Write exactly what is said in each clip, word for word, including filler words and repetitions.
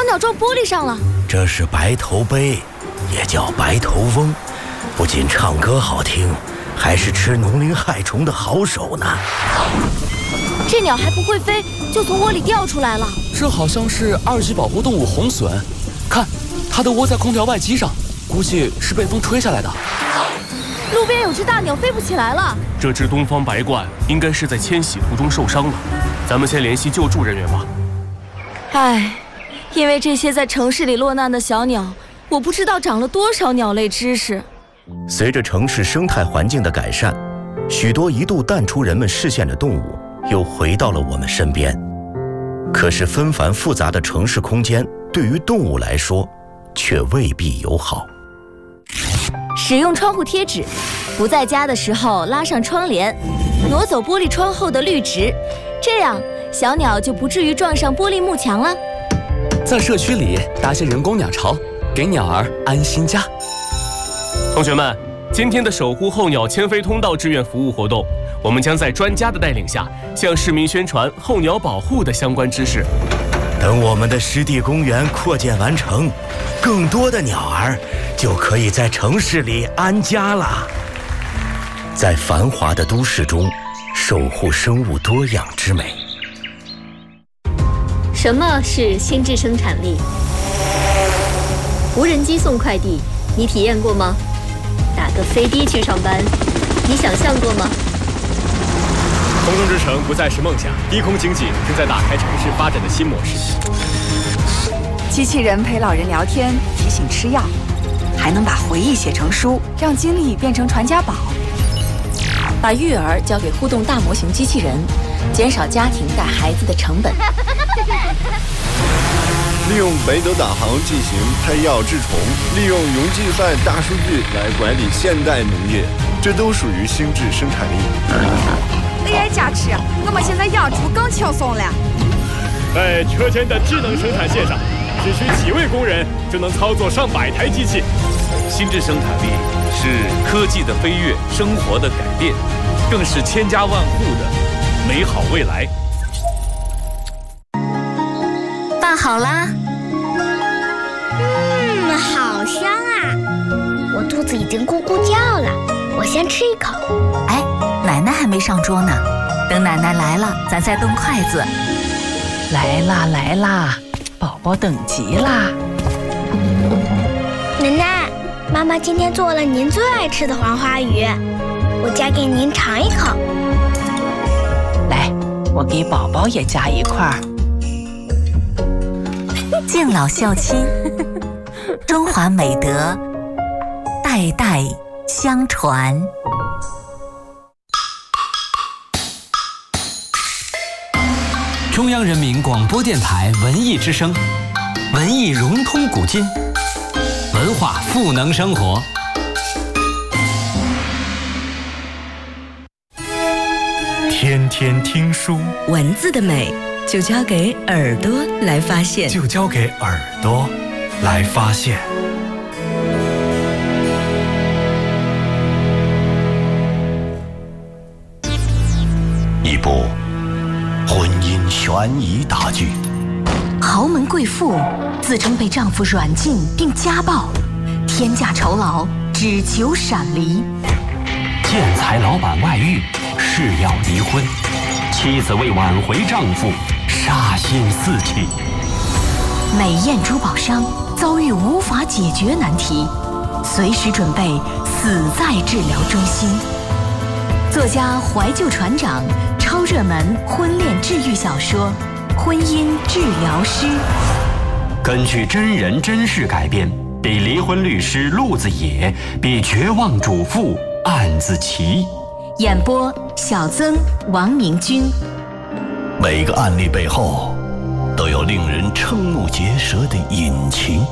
小鸟撞玻璃上了。 这是白头鹎，也叫白头翁，不仅唱歌好听，还是吃农林害虫的好手呢。 这鸟还不会飞，就从窝里掉出来了。 这好像是二级保护动物红隼，看，它都窝在空调外机上，估计是被风吹下来的。 路边有只大鸟飞不起来了。 这只东方白鹳应该是在迁徙途中受伤了，咱们先联系救助人员吧。 唉，因为这些在城市里落难的小鸟，我不知道长了多少鸟类知识。 随着城市生态环境的改善，许多一度淡出人们视线的动物又回到了我们身边。可是纷繁复杂的城市空间对于动物来说却未必友好。 使用窗户贴纸，不在家的时候拉上窗帘，挪走玻璃窗后的绿植，这样小鸟就不至于撞上玻璃幕墙了。 在社区里搭些人工鸟巢，给鸟儿安心家。 同学们，今天的守护候鸟迁飞通道志愿服务活动，我们将在专家的带领下，向市民宣传候鸟保护的相关知识。 等我们的湿地公园扩建完成，更多的鸟儿就可以在城市里安家了。在繁华的都市中，守护生物多样之美。 什么是心智生产力？无人机送快递，你体验过吗？打个飞的去上班，你想象过吗？ 空中之城不再是梦想，低空经济正在打开城市发展的新模式。 机器人陪老人聊天，提醒吃药，还能把回忆写成书，让经历变成传家宝。 把育儿交给互动大模型机器人，减少家庭带孩子的成本。 利用北斗导航进行拍药治虫，利用云计算大数据来管理现代农业，这都属于心智生产力。 A I 加持，我们现在养猪更轻松了。 在车间的智能生产线上，只需几位工人就能操作上百台机器。 心智生产力是科技的飞跃，生活的改变，更是千家万户的美好未来。 拌好啦。 嗯，好香啊！我肚子已经咕咕叫了，我先吃一口。 哎，奶奶还没上桌呢，等奶奶来了，咱再动筷子。 来啦来啦，宝宝等急啦！ 奶奶，妈妈今天做了您最爱吃的黄花鱼，我夹给您尝一口。 来，我给宝宝也夹一块儿。 敬老孝亲，中华美德代代相传。 中央人民广播电台文艺之声，文艺融通古今，文化赋能生活。 天天听书， 文字的美就交给耳朵来发现， 就交给耳朵来发现。 一部婚姻悬疑大剧， 豪门贵妇自称被丈夫软禁并家暴，天价酬劳只求闪离。 建材老板外遇，誓要离婚，妻子为挽回丈夫杀心四起。 美艳珠宝商遭遇无法解决难题，随时准备死在治疗中心。作家怀旧船长超热门婚恋治愈小说《婚姻治疗师》， 根据真人真事改编，比离婚律师陆子野，比绝望主妇案子齐。 演播小曾、王明君。 每个案例背后都有令人瞠目结舌的隐情。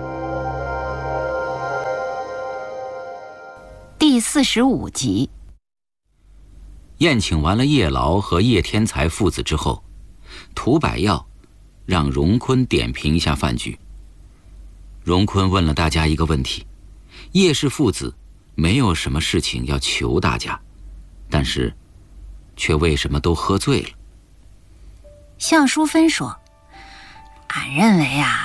第四十五集。 宴请完了叶劳和叶天才父子之后，涂百耀让荣坤点评一下饭局。荣坤问了大家一个问题：叶氏父子没有什么事情要求大家，但是却为什么都喝醉了？ 向淑芬说：“ 俺认为啊，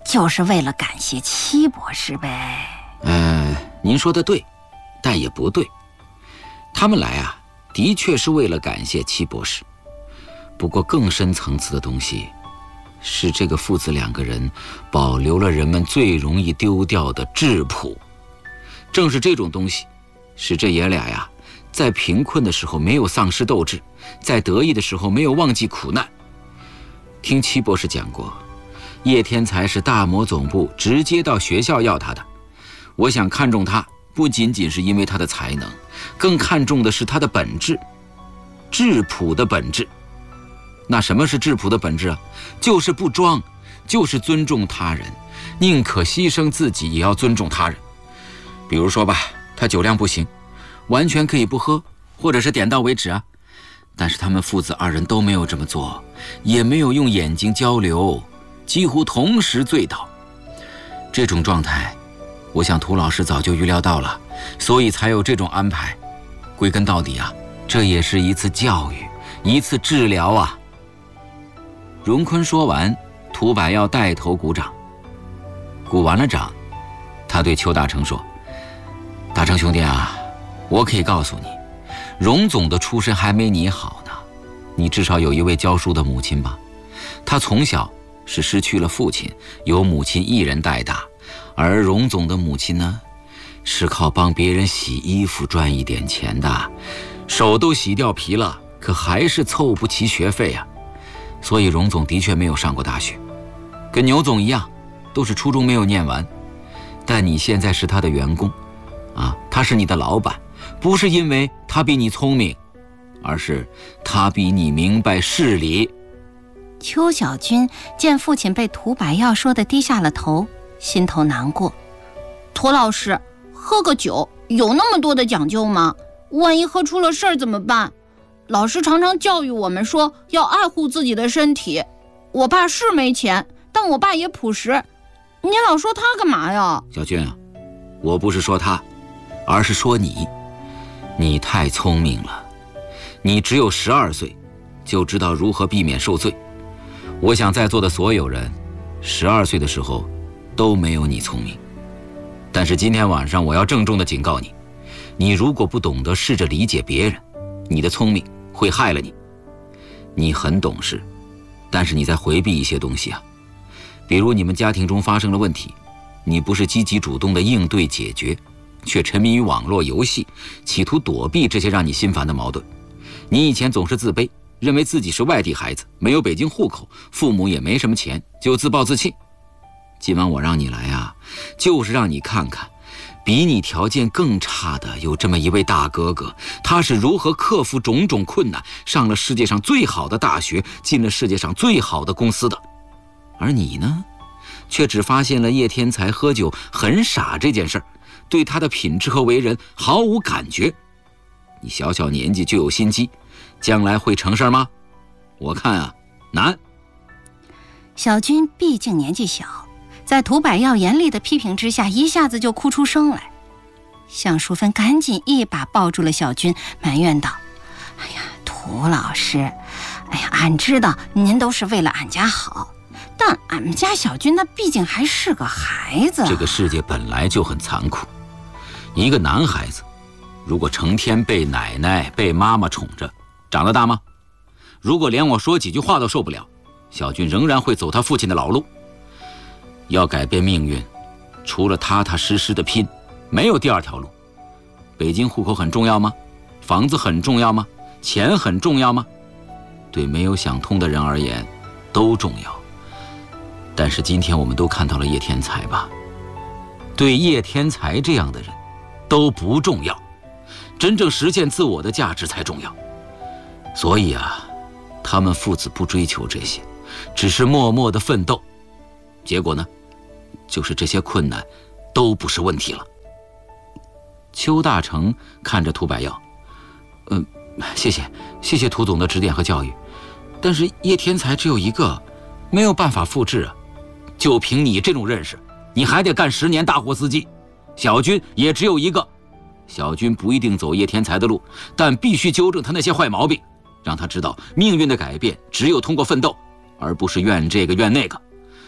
就是为了感谢戚博士呗。 呃，您说的对，但也不对。他们来啊，的确是为了感谢戚博士。不过更深层次的东西，是这个父子两个人保留了人们最容易丢掉的质朴。正是这种东西，使这爷俩呀，在贫困的时候没有丧失斗志，在得意的时候没有忘记苦难。听戚博士讲过，叶天才是大魔总部直接到学校要他的。我想看中他，不仅仅是因为他的才能，更看重的是他的本质，质朴的本质。那什么是质朴的本质啊？就是不装，就是尊重他人，宁可牺牲自己也要尊重他人。比如说吧，他酒量不行，完全可以不喝，或者是点到为止啊。但是他们父子二人都没有这么做，也没有用眼睛交流，几乎同时醉倒。这种状态，我想涂老师早就预料到了，所以才有这种安排。归根到底啊，这也是一次教育，一次治疗啊。荣坤说完，涂百耀带头鼓掌。鼓完了掌，他对邱大成说：“大成兄弟啊，我可以告诉你，荣总的出身还没你好呢。你至少有一位教书的母亲吧？他从小是失去了父亲，由母亲一人带大，而荣总的母亲呢，是靠帮别人洗衣服赚一点钱的，手都洗掉皮了，可还是凑不齐学费啊。所以荣总的确没有上过大学，跟牛总一样，都是初中没有念完。但你现在是他的员工，啊，他是你的老板，不是因为他比你聪明，而是他比你明白事理。” 邱小军见父亲被涂百耀说的低下了头，心头难过。 涂老师，喝个酒有那么多的讲究吗？万一喝出了事儿怎么办？老师常常教育我们说要爱护自己的身体。我爸是没钱，但我爸也朴实。你老说他干嘛呀？ 小军啊，我不是说他，而是说你。你太聪明了，你只有十二岁，就知道如何避免受罪。我想在座的所有人，十二岁的时候都没有你聪明。但是今天晚上我要郑重地警告你，你如果不懂得试着理解别人，你的聪明会害了你。你很懂事，但是你在回避一些东西啊。比如你们家庭中发生了问题，你不是积极主动的应对解决，却沉迷于网络游戏，企图躲避这些让你心烦的矛盾。你以前总是自卑，认为自己是外地孩子，没有北京户口，父母也没什么钱，就自暴自弃。今晚我让你来啊，就是让你看看比你条件更差的有这么一位大哥哥，他是如何克服种种困难，上了世界上最好的大学，进了世界上最好的公司的。而你呢，却只发现了叶天才喝酒很傻这件事儿，对他的品质和为人毫无感觉。你小小年纪就有心机，将来会成事吗？我看啊，难。 小军毕竟年纪小，在涂百耀严厉的批评之下，一下子就哭出声来。向淑芬赶紧一把抱住了小军，埋怨道：“哎呀，涂老师，哎呀，俺知道您都是为了俺家好，但俺们家小军他毕竟还是个孩子。 这个世界本来就很残酷，一个男孩子如果成天被奶奶被妈妈宠着，长得大吗？如果连我说几句话都受不了，小军仍然会走他父亲的老路。要改变命运，除了踏踏实实的拼，没有第二条路。北京户口很重要吗？房子很重要吗？钱很重要吗？对没有想通的人而言，都重要。但是今天我们都看到了叶天才吧，对叶天才这样的人都不重要，真正实现自我的价值才重要。所以啊，他们父子不追求这些，只是默默的奋斗，结果呢，就是这些困难都不是问题了。邱大成看着涂百耀，嗯、呃，谢谢谢谢涂总的指点和教育，但是叶天才只有一个，没有办法复制啊。就凭你这种认识，你还得干十年大货司机。小军也只有一个，小军不一定走叶天才的路，但必须纠正他那些坏毛病，让他知道命运的改变只有通过奋斗，而不是怨这个怨那个。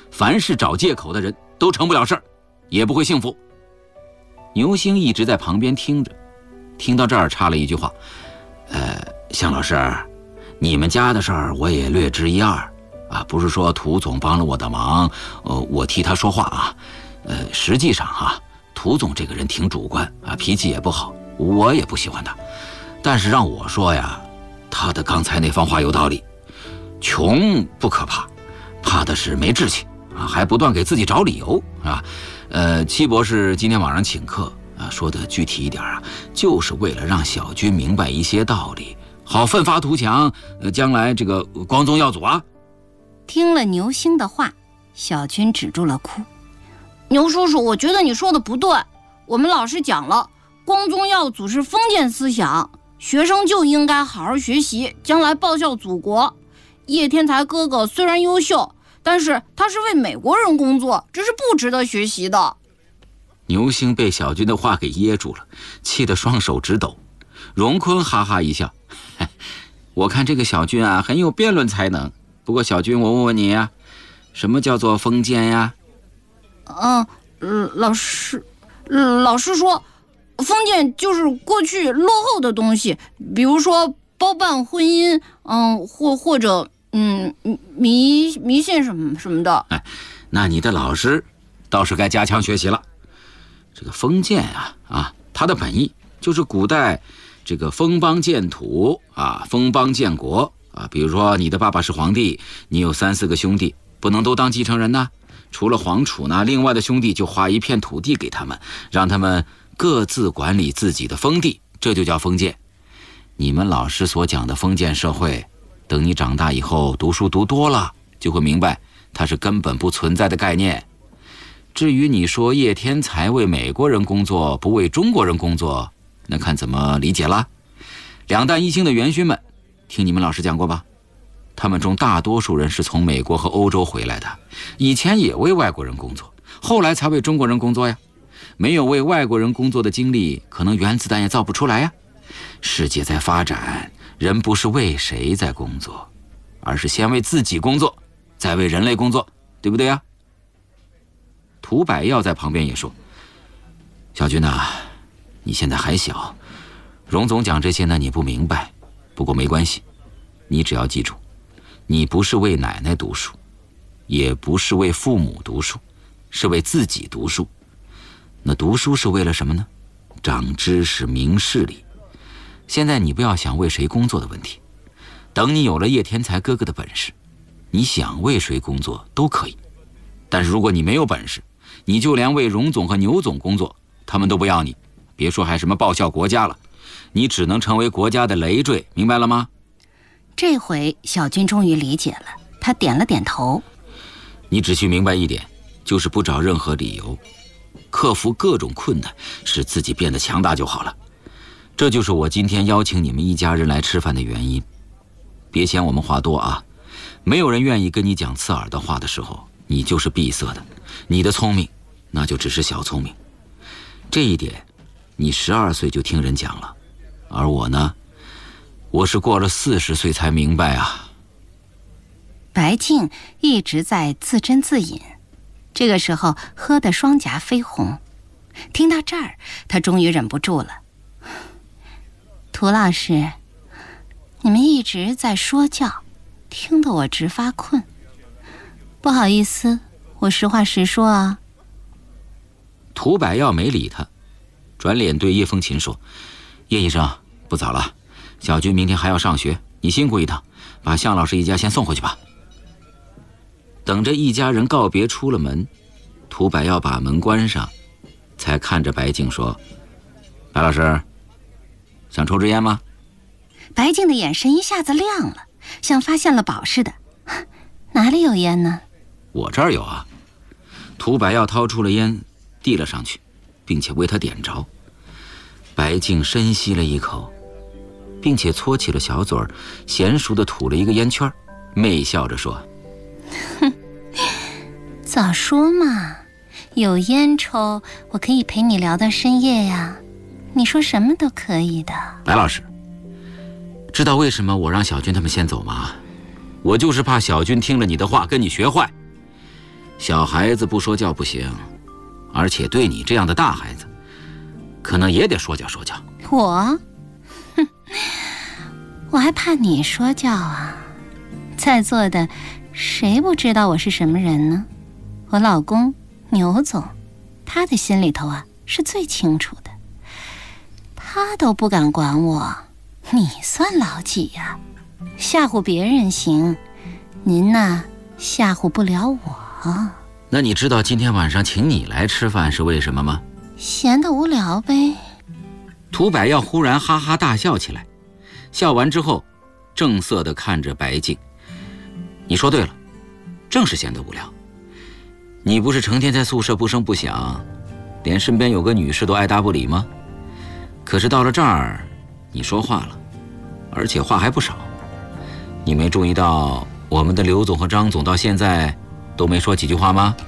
凡是找借口的人都成不了事儿，也不会幸福。牛星一直在旁边听着，听到这儿插了一句话：“呃，向老师，你们家的事儿我也略知一二啊，不是说涂总帮了我的忙，呃，我替他说话啊。呃，实际上啊，涂总这个人挺主观啊，脾气也不好，我也不喜欢他。但是让我说呀，他的刚才那番话有道理，穷不可怕，怕的是没志气啊，还不断给自己找理由啊。呃，戚博士今天晚上请客啊，说的具体一点啊，就是为了让小军明白一些道理，好奋发图强，呃，将来这个光宗耀祖啊。” 听了牛星的话，小军止住了哭。 牛叔叔，我觉得你说的不对。我们老师讲了，光宗耀祖是封建思想，学生就应该好好学习，将来报效祖国。叶天才哥哥虽然优秀，但是他是为美国人工作，这是不值得学习的。 牛星被小军的话给噎住了，气得双手直抖。荣坤哈哈一笑：“我看这个小军啊，很有辩论才能。不过小军，我问问你呀、啊，什么叫做封建呀？”“ 嗯、呃，老师，呃、老师说，封建就是过去落后的东西，比如说包办婚姻，嗯、呃，或或者嗯迷迷信什么什么的。”“ 哎，那你的老师倒是该加强学习了。这个封建啊啊，它的本意就是古代这个封邦建土啊，封邦建国。”啊，比如说你的爸爸是皇帝，你有三四个兄弟，不能都当继承人呢。除了皇储呢，另外的兄弟就划一片土地给他们，让他们各自管理自己的封地，这就叫封建。你们老师所讲的封建社会，等你长大以后读书读多了，就会明白它是根本不存在的概念。至于你说叶天才为美国人工作，不为中国人工作，那看怎么理解了。两弹一星的元勋们，听你们老师讲过吧？他们中大多数人是从美国和欧洲回来的，以前也为外国人工作，后来才为中国人工作呀。没有为外国人工作的经历，可能原子弹也造不出来呀。世界在发展，人不是为谁在工作，而是先为自己工作，再为人类工作，对不对呀？涂百耀在旁边也说：“小军呐，你现在还小，荣总讲这些呢，你不明白。不过没关系，你只要记住，你不是为奶奶读书，也不是为父母读书，是为自己读书。那读书是为了什么呢？长知识、明事理。现在你不要想为谁工作的问题，等你有了叶天才哥哥的本事，你想为谁工作都可以。但是如果你没有本事，你就连为荣总和牛总工作，他们都不要你，别说还什么报效国家了。你只能成为国家的累赘，明白了吗？” 这回小军终于理解了，他点了点头。 你只需明白一点，就是不找任何理由，克服各种困难，使自己变得强大就好了。这就是我今天邀请你们一家人来吃饭的原因。别嫌我们话多啊，没有人愿意跟你讲刺耳的话的时候，你就是闭塞的，你的聪明那就只是小聪明。这一点你十二岁就听人讲了，而我呢，我是过了四十岁才明白啊。 白净一直在自斟自饮，这个时候喝得双颊绯红。听到这儿，他终于忍不住了：“涂老师，你们一直在说教，听得我直发困。不好意思，我实话实说啊。” 涂百耀没理他，转脸对叶风琴说：“叶医生，不早了，小军明天还要上学，你辛苦一趟，把向老师一家先送回去吧。”等着一家人告别出了门，涂百耀把门关上，才看着白净说：“白老师，想抽支烟吗？” 白净的眼神一下子亮了，像发现了宝似的：“哪里有烟呢？”“ 我这儿有啊。”涂百耀掏出了烟递了上去，并且为他点着。白净深吸了一口，并且搓起了小嘴儿，娴熟地吐了一个烟圈，媚笑着说：“ 哼，早说嘛，有烟抽，我可以陪你聊到深夜呀，你说什么都可以的。” 白老师，知道为什么我让小军他们先走吗？我就是怕小军听了你的话跟你学坏。 小孩子不说教不行，而且对你这样的大孩子，可能也得说教说教。 我，哼，我还怕你说教啊？在座的谁不知道我是什么人呢？我老公牛总，他的心里头啊是最清楚的，他都不敢管我，你算老几呀？吓唬别人行，您呐吓唬不了我。 那你知道今天晚上请你来吃饭是为什么吗？ 闲得无聊呗。 涂百耀忽然哈哈大笑起来，笑完之后正色地看着白净。你说对了，正是闲得无聊。你不是成天在宿舍不声不响，连身边有个女士都爱答不理吗？可是到了这儿，你说话了，而且话还不少。你没注意到我们的刘总和张总到现在都没说几句话吗？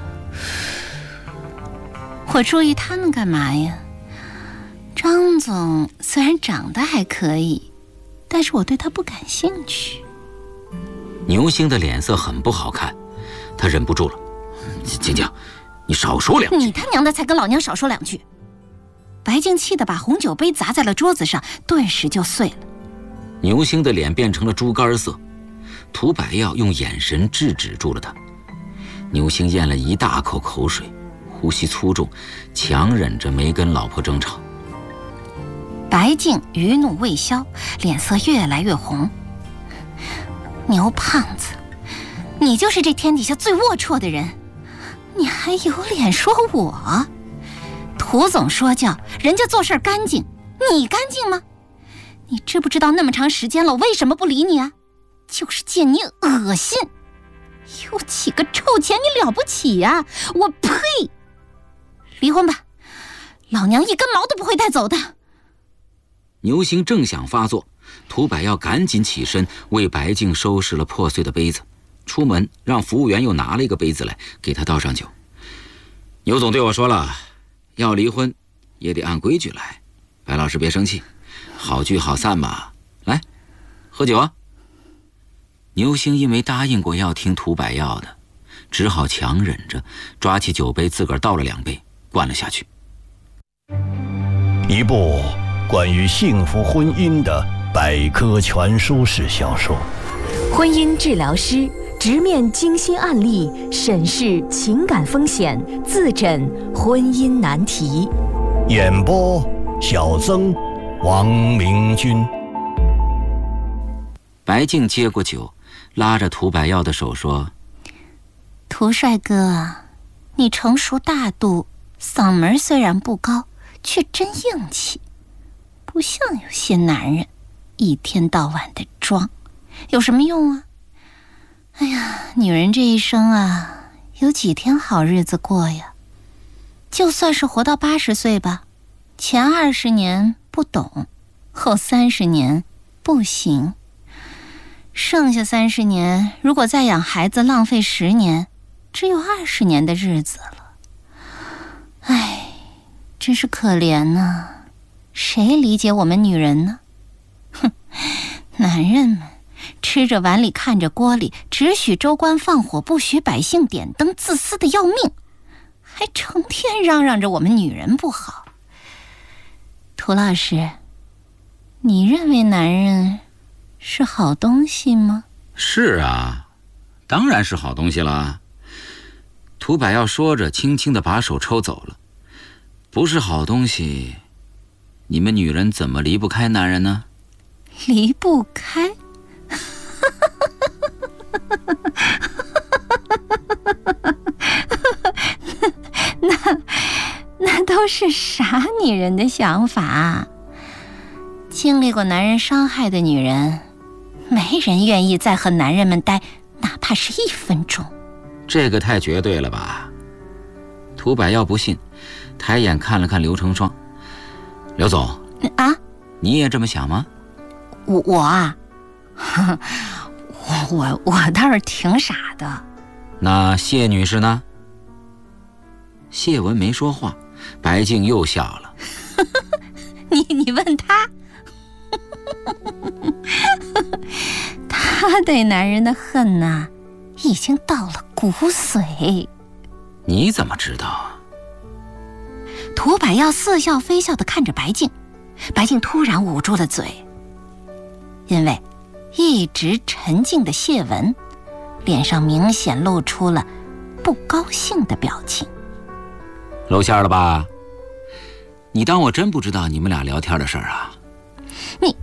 我注意他们干嘛呀？张总虽然长得还可以，但是我对他不感兴趣。 牛星的脸色很不好看，他忍不住了。静静，你少说两句。 你他娘的才跟老娘少说两句！白静气得把红酒杯砸在了桌子上，顿时就碎了。 牛星的脸变成了猪肝色，涂百耀用眼神制止住了他。牛星咽了一大口口水，呼吸粗重，强忍着没跟老婆争吵。 白静余怒未消，脸色越来越红。牛胖子，你就是这天底下最龌龊的人，你还有脸说我？涂总说教，人家做事干净，你干净吗？你知不知道那么长时间了，我为什么不理你啊？就是见你恶心，有几个臭钱你了不起呀、啊？我呸！离婚吧，老娘一根毛都不会带走的。 牛星正想发作，涂百耀赶紧起身为白静收拾了破碎的杯子，出门让服务员又拿了一个杯子来给他倒上酒。牛总对我说了，要离婚也得按规矩来，白老师别生气，好聚好散嘛，来喝酒啊。牛星因为答应过要听涂百耀的，只好强忍着抓起酒杯自个儿倒了两杯灌了下去。 一部关于幸福婚姻的百科全书式小说， 婚姻治疗师直面精心案例，审视情感风险，自诊婚姻难题。 演播小曾、王明君。 白静接过酒，拉着涂百耀的手说： 涂帅哥，你成熟大度，嗓门虽然不高，却真硬气，不像有些男人一天到晚的装，有什么用啊？哎呀，女人这一生啊，有几天好日子过呀？就算是活到八十岁吧，前二十年不懂，后三十年不行，剩下三十年如果再养孩子浪费十年，只有二十年的日子了。哎，真是可怜呐！谁理解我们女人呢？哼，男人们吃着碗里看着锅里，只许州官放火，不许百姓点灯，自私的要命，还成天嚷嚷着我们女人不好。涂老师，你认为男人是好东西吗？ 是啊，当然是好东西了。涂百耀说着，轻轻地把手抽走了。不是好东西，你们女人怎么离不开男人呢？ 离不开？那那都是傻女人的想法。经历过男人伤害的女人，没人愿意再和男人们待哪怕是一分钟。 这个太绝对了吧？涂百耀不信，抬眼看了看刘成双。刘总啊， 你也这么想吗？ 我我啊，我我我倒是挺傻的。 那谢女士呢？谢文没说话，白静又笑了。 你你问他，他对男人的恨呐、啊，已经到了骨髓。 你怎么知道？ 涂百耀似笑非笑地看着白净，白净突然捂住了嘴，因为一直沉静的谢文脸上明显露出了不高兴的表情。 露馅了吧？你当我真不知道你们俩聊天的事儿啊？ 你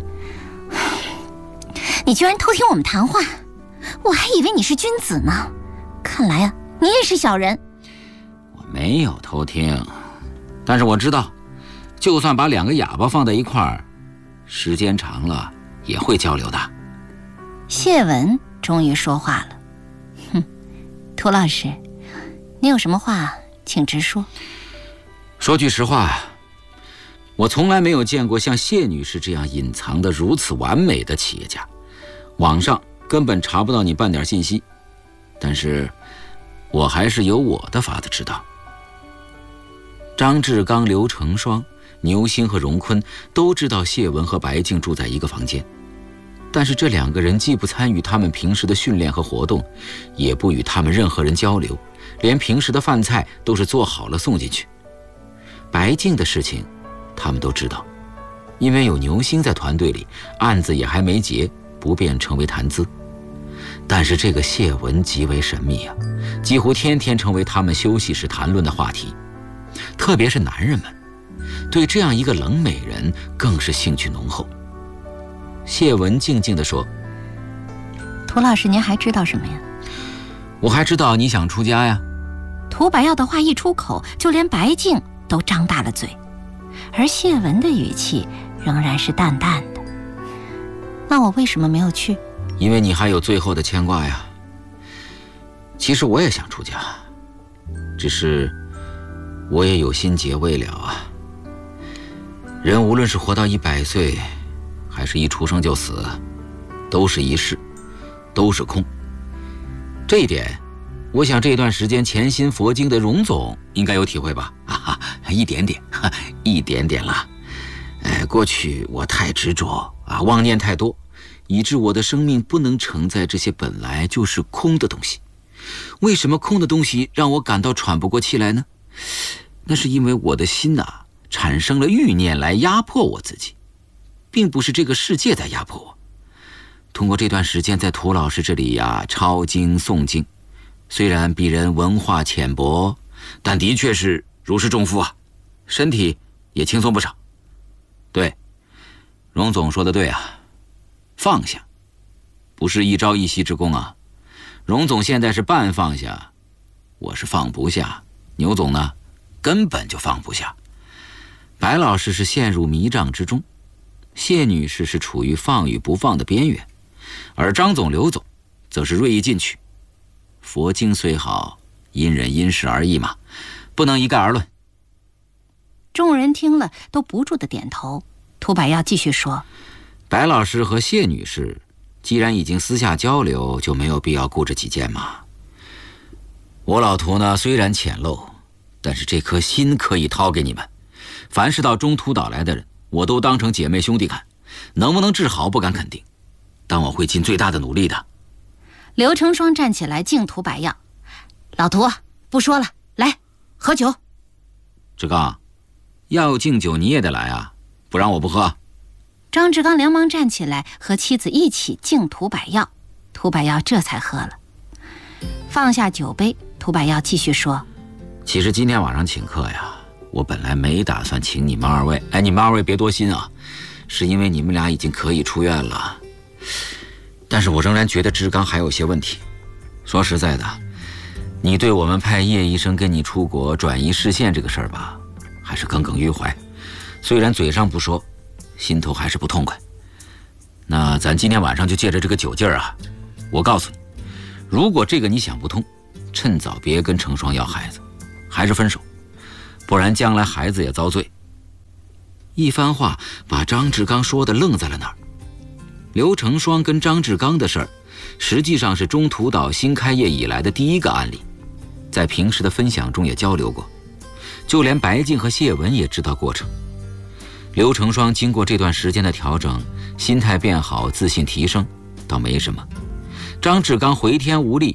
你居然偷听我们谈话，我还以为你是君子呢，看来啊，你也是小人。 我没有偷听，但是我知道，就算把两个哑巴放在一块儿，时间长了也会交流的。 谢文终于说话了，哼，涂老师，你有什么话请直说。 说句实话，我从来没有见过像谢女士这样隐藏的如此完美的企业家，网上根本查不到你半点信息，但是我还是有我的法子知道。张志刚、刘成双、牛星和荣坤都知道谢文和白净住在一个房间，但是这两个人既不参与他们平时的训练和活动，也不与他们任何人交流，连平时的饭菜都是做好了送进去。白净的事情他们都知道，因为有牛星在团队里，案子也还没结，不便成为谈资。但是这个谢文极为神秘啊，几乎天天成为他们休息时谈论的话题，特别是男人们对这样一个冷美人更是兴趣浓厚。谢文静静地说： 涂老师，您还知道什么呀？ 我还知道你想出家呀。 涂百耀的话一出口，就连白净都张大了嘴，而谢文的语气仍然是淡淡的。那我为什么没有去？ 因为你还有最后的牵挂呀。其实我也想出家，只是我也有心结未了啊。人无论是活到一百岁，还是一出生就死，都是一世，都是空。这一点，我想这段时间潜心佛经的荣总应该有体会吧？哈哈，一点点，一点点了。哎，过去我太执着啊，妄念太多，以致我的生命不能承载这些本来就是空的东西。为什么空的东西让我感到喘不过气来呢？那是因为我的心呐、啊，产生了欲念来压迫我自己，并不是这个世界在压迫我。通过这段时间在涂老师这里呀，抄经诵经，虽然鄙人文化浅薄，但的确是如释重负啊，身体也轻松不少。对，荣总说的对啊，放下不是一朝一夕之功啊。荣总现在是半放下，我是放不下，牛总呢根本就放不下。白老师是陷入迷障之中，谢女士是处于放与不放的边缘，而张总、刘总则是锐意进取。佛经虽好，因人因事而异嘛，不能一概而论。 众人听了都不住地点头。涂百耀继续说： 白老师和谢女士既然已经私下交流，就没有必要顾着己见嘛。我老涂呢虽然浅陋，但是这颗心可以掏给你们。凡是到中途岛来的人，我都当成姐妹兄弟看，能不能治好不敢肯定，但我会尽最大的努力的。 刘成双站起来敬涂百耀：老涂不说了，来喝酒。 志刚，要敬酒你也得来啊，不然我不喝。 张志刚连忙站起来和妻子一起敬涂百耀，涂百耀这才喝了。放下酒杯，涂百耀继续说： 其实今天晚上请客呀，我本来没打算请你们二位，哎，你们二位别多心啊，是因为你们俩已经可以出院了，但是我仍然觉得志刚还有些问题。说实在的，你对我们派叶医生跟你出国转移视线这个事儿吧，还是耿耿于怀，虽然嘴上不说，心头还是不痛快。那咱今天晚上就借着这个酒劲儿啊，我告诉你，如果这个你想不通，趁早别跟成双要孩子，还是分手，不然将来孩子也遭罪。一番话把张志刚说的愣在了那儿。刘成双跟张志刚的事儿，实际上是中途岛新开业以来的第一个案例，在平时的分享中也交流过，就连白净和谢文也知道过程。刘成双经过这段时间的调整，心态变好，自信提升，倒没什么。张志刚回天无力，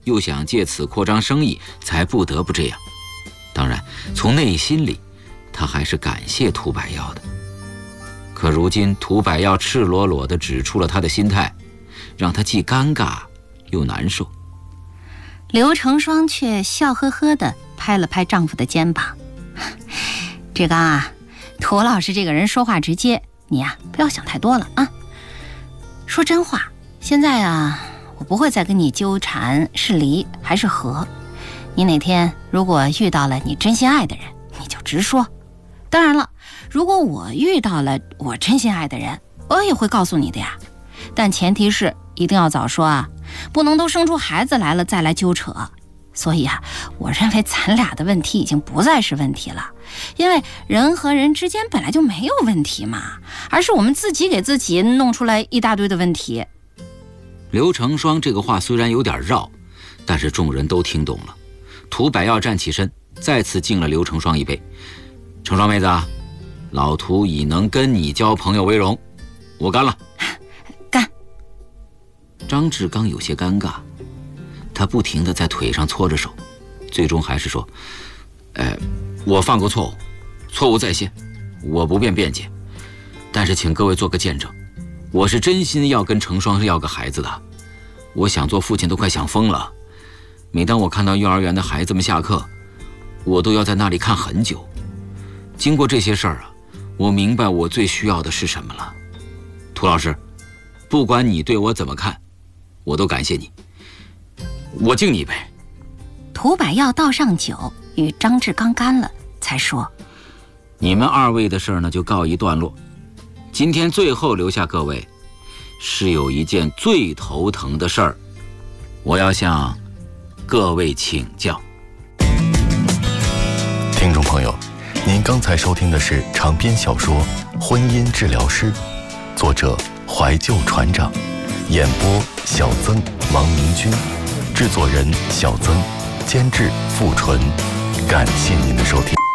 又想借此扩张生意，才不得不这样。当然，从内心里，他还是感谢涂百耀的。可如今涂百耀赤裸裸地指出了他的心态，让他既尴尬又难受。 刘成双却笑呵呵地拍了拍丈夫的肩膀：“志刚啊，涂老师这个人说话直接，你呀、啊、不要想太多了啊。说真话，现在啊，我不会再跟你纠缠是离还是合。你哪天如果遇到了你真心爱的人，你就直说。当然了，如果我遇到了我真心爱的人，我也会告诉你的呀。但前提是一定要早说啊，不能都生出孩子来了再来纠扯。所以啊，我认为咱俩的问题已经不再是问题了，因为人和人之间本来就没有问题嘛，而是我们自己给自己弄出来一大堆的问题。” 刘成双这个话虽然有点绕，但是众人都听懂了。涂百耀站起身，再次敬了刘成双一杯：“成双妹子，老涂以能跟你交朋友为荣，我干了。” 干。 张志刚有些尴尬，他不停地在腿上搓着手，最终还是说：“呃，我犯过错误，错误在先，我不便辩解。但是请各位做个见证，我是真心要跟成双要个孩子的。我想做父亲都快想疯了。每当我看到幼儿园的孩子们下课，我都要在那里看很久。经过这些事儿啊，我明白我最需要的是什么了。涂老师，不管你对我怎么看，我都感谢你。我敬你一杯。” 涂百耀倒上酒，与张志刚干了，才说：“ 你们二位的事儿呢，就告一段落。今天最后留下各位，是有一件最头疼的事儿，我要向各位请教。” 听众朋友，您刚才收听的是长篇小说《婚姻治疗师》，作者怀旧船长，演播小曾、王明君，制作人小曾，监制付纯。感谢您的收听。